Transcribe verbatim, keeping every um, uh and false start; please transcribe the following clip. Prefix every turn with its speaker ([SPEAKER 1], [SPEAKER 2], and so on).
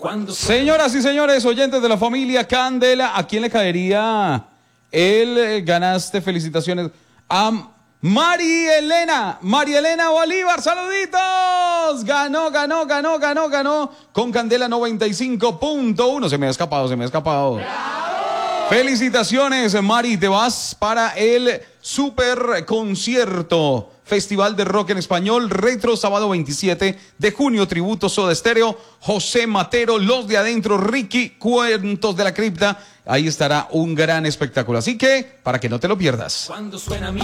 [SPEAKER 1] Señoras y señores, oyentes de la familia Candela, ¿a quién le caería el eh, ganaste? Felicitaciones a María Elena, María Elena Bolívar, saluditos. Ganó, ganó, ganó, ganó, ganó con Candela noventa y cinco punto uno. Se me ha escapado, se me ha escapado. ¡Bravo! Felicitaciones, Mari, te vas para el super concierto. Festival de Rock en Español, Retro, sábado veintisiete de junio, tributo Soda Stereo, José Matero, Los de Adentro, Ricky, Cuentos de la Cripta. Ahí estará un gran espectáculo. Así que, para que no te lo pierdas. Cuando suena mi